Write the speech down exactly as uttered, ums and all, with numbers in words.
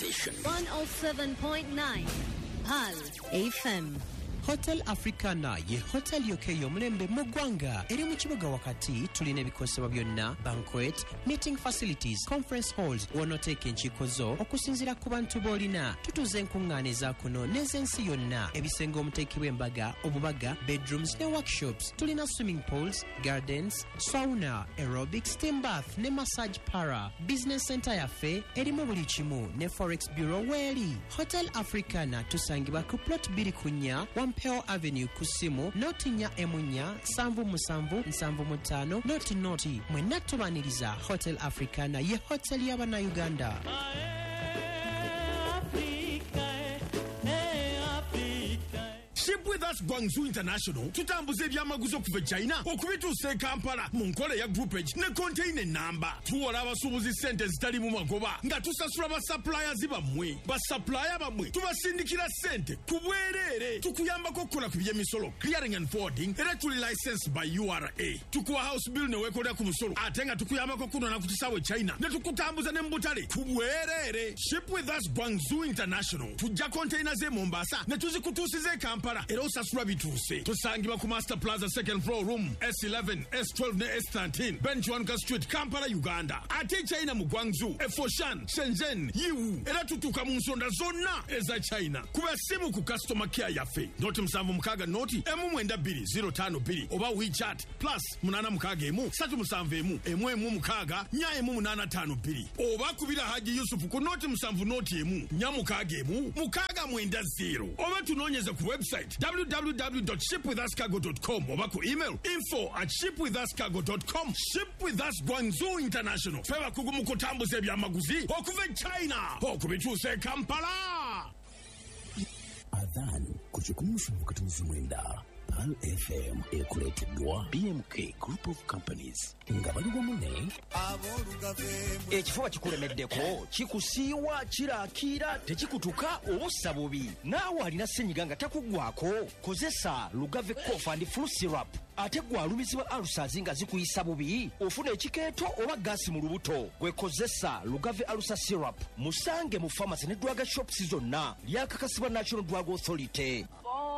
station. one oh seven point nine Pal F M. Hotel Africana ye hotel yoke yomulembe mu ggwanga eri mu kibuga wakati tulina ebikosebwa byonna banquet, meeting facilities, conference halls wonoteeka enkiiko zo okusinziira ku bantu b'olina. Tutuze enkuŋŋaana eza kuno n'ez'ensi yonna, ebisenge omuteekebwa embaga, obubaga, bedrooms ne workshops. Tulina swimming pools, gardens, sauna, aerobics, steam bath ne massage para. Business center yaffe erimu buli kimu ne forex bureau weeri. Hotel Africana tusangibwa ku plot bbiri kunnya Peo Avenue Kusimu, noti nya emunya, sanvu musanvu, nsanvu mutano, noti noti. Mwenna tubaniriza Hotel Africana ye hotel y'abana Uganda. Ship with us Guangzhou International tutambuze ebyamaguzi okuva China okubituusa e Kampala mu nkola ya groupage ne container number. Tuwola abasuubuzi ssente zitali mu magoba nga tusasula ba suppliers bammwe. Ba supplier bammwe tubasindikira ssente ku bwereere. Tukuyambako okukola ku by'emisolo, clearing and forwarding, era tuli licensed by U R A. Tukuwa house bill ne weekolera ku musolo ate nga tukuyambako kunona ku kisaawe China ne tukutambuza ne mu butale ku bwereere. Ship with us Guangzhou International tujja container ze Mombasa ne tuzikutuusiza e Kampala era osasula bituuse. Tusangibwa ku Master Plaza second floor room S eleven, S twelve ne S thirteen Benchwanka Street, Kampala, Uganda. Ate China mu Guangzhou, Foshan, Shenzhen, Yiwu era tutuuka mu nsonda zonna eza China. Kuba simu ku customer care yaffe noti musanvu mukaaga noti emu mwenda bbiri zero ttaano bbiri oba WeChat plus munana mukaaga emu ssatu musanvu emu emu emu mukaaga nya emu munaana ttaano bbiri oba kubira Haji Yusuf ku noti musanvu noti emu nya mukaaga emu mukaaga mwenda zero oba tunoonyeze ku website w w w dot ship with us cargo dot com oba ku email info at ship with us cargo dot com. Ship with us Guangzhou International feba kugumu kutambuza ebyamaguzi okuva China okubituusa e Kampala. Adhan kuchikumusha mukatumizi mwenda Pal F M ekuleteddwa B M K Group of Companies nga baliwo mune ekifuba kikulemeddeko kikusiiwa kiraakira tekikutuka obussa bubi naawe alina ssenyiga nga takugwako kozesa Lugave Cough and Flu Syrup ate gwe alumizibwa alusazi nga zikuyisa bubi ofuna ekikeeto oba gaasi mu lubuto gwekozesa Lugave Alusa Syrup musange mu pharmacy ne drug shops zonna lyakakasibwa National Drug Authority.